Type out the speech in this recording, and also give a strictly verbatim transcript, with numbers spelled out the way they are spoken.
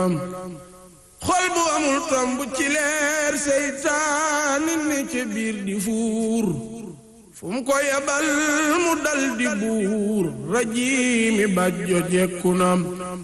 xol bu amul tomb ci leer seytaani ne ca biir di fuur fu mu ko yabal mu dal di buur rajiimi bàjjo jekku nam